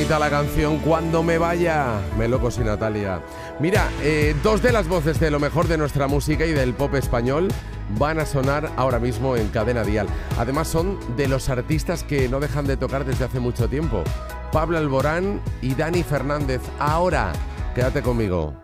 bonita la canción Cuando me vaya. Melocos y Natalia. Mira, dos de las voces de lo mejor de nuestra música y del pop español van a sonar ahora mismo en Cadena Dial. Además son de los artistas que no dejan de tocar desde hace mucho tiempo. Pablo Alborán y Dani Fernández. Ahora, quédate conmigo.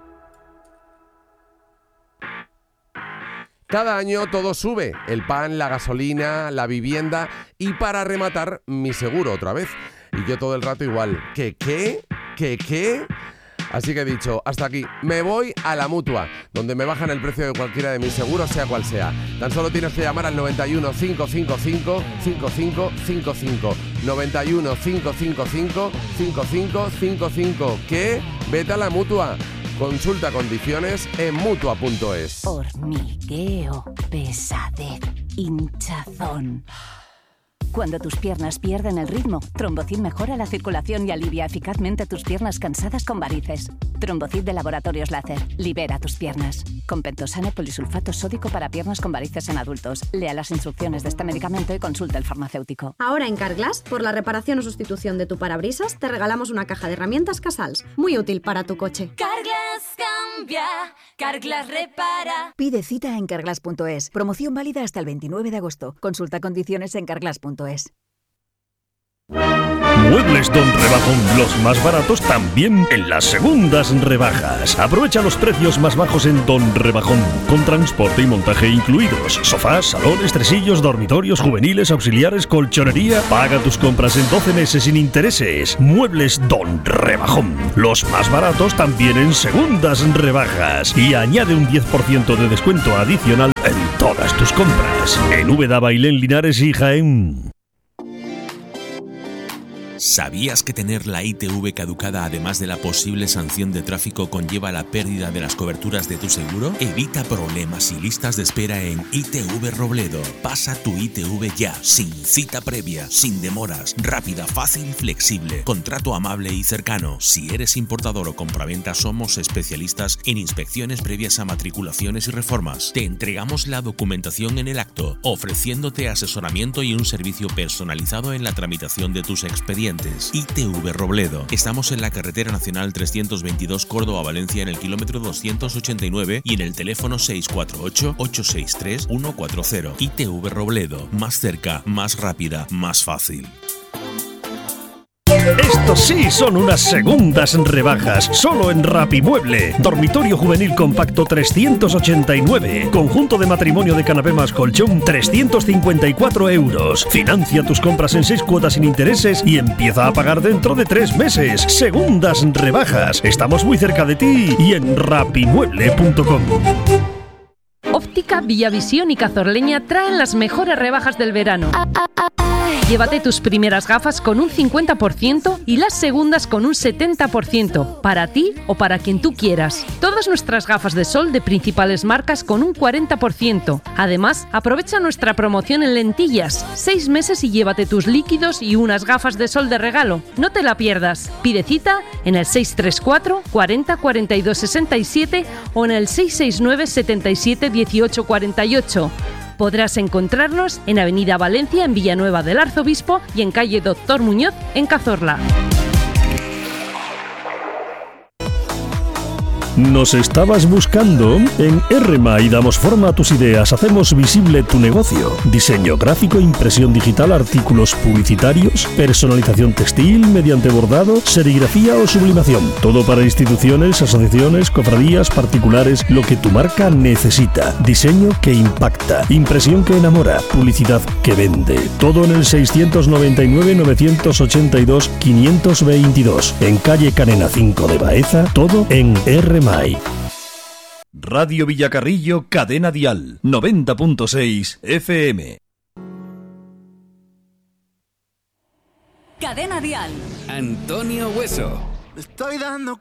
Cada año todo sube, el pan, la gasolina, la vivienda y para rematar, mi seguro otra vez. Y yo todo el rato igual, ¿qué? Así que he dicho, hasta aquí, me voy a la Mutua, donde me bajan el precio de cualquiera de mis seguros, sea cual sea. Tan solo tienes que llamar al 91 555 5555. 91 555 5555. ¿Qué? Vete a la Mutua. Consulta condiciones en Mutua.es. Hormigueo, pesadez, hinchazón. Cuando tus piernas pierden el ritmo, Trombocid mejora la circulación y alivia eficazmente tus piernas cansadas con varices. Trombocid de Laboratorios Láser. Libera tus piernas. Con pentosano polisulfato sódico para piernas con varices en adultos. Lea las instrucciones de este medicamento y consulte al farmacéutico. Ahora en Carglass, por la reparación o sustitución de tu parabrisas, te regalamos una caja de herramientas Casals. Muy útil para tu coche. Carglass cambia, Carglass repara. Pide cita en Carglass.es. Promoción válida hasta el 29 de agosto. Consulta condiciones en Carglass.es. Muebles Don Rebajón, los más baratos también en las segundas rebajas. Aprovecha los precios más bajos en Don Rebajón, con transporte y montaje incluidos. Sofás, salones, tresillos, dormitorios, juveniles, auxiliares, colchonería. Paga tus compras en 12 meses sin intereses. Muebles Don Rebajón, los más baratos también en segundas rebajas. Y añade un 10% de descuento adicional en todas tus compras. En Úbeda, Bailén, Linares y Jaén. ¿Sabías que tener la ITV caducada, además de la posible sanción de tráfico, conlleva la pérdida de las coberturas de tu seguro? Evita problemas y listas de espera en ITV Robledo. Pasa tu ITV ya, sin cita previa, sin demoras, rápida, fácil y flexible. Contrato amable y cercano. Si eres importador o compraventa, somos especialistas en inspecciones previas a matriculaciones y reformas. Te entregamos la documentación en el acto, ofreciéndote asesoramiento y un servicio personalizado en la tramitación de tus expedientes. ITV Robledo. Estamos en la carretera nacional 322 Córdoba-Valencia en el kilómetro 289 y en el teléfono 648-863-140. ITV Robledo. Más cerca, más rápida, más fácil. Estos sí son unas segundas rebajas, solo en Rapimueble. Dormitorio juvenil compacto 389. Conjunto de matrimonio de canapé más colchón 354 euros. Financia tus compras en 6 cuotas sin intereses y empieza a pagar dentro de 3 meses. Segundas rebajas. Estamos muy cerca de ti y en rapimueble.com. Óptica Villavisión y Cazorleña traen las mejores rebajas del verano. Llévate tus primeras gafas con un 50% y las segundas con un 70%, para ti o para quien tú quieras. Todas nuestras gafas de sol de principales marcas con un 40%. Además, aprovecha nuestra promoción en lentillas. 6 meses y llévate tus líquidos y unas gafas de sol de regalo. No te la pierdas. Pide cita en el 634 40 42 67 o en el 669 77 18 48. Podrás encontrarnos en Avenida Valencia, en Villanueva del Arzobispo y en calle Doctor Muñoz, en Cazorla. ¿Nos estabas buscando? En RMI damos forma a tus ideas, hacemos visible tu negocio. Diseño gráfico, impresión digital, artículos publicitarios, personalización textil mediante bordado, serigrafía o sublimación. Todo para instituciones, asociaciones, cofradías, particulares, lo que tu marca necesita. Diseño que impacta, impresión que enamora, publicidad que vende. Todo en el 699 982 522. En calle Canena 5 de Baeza, todo en RMI. Radio Villacarrillo, Cadena Dial, 90.6 FM. Cadena Dial. Antonio Hueso. Estoy dando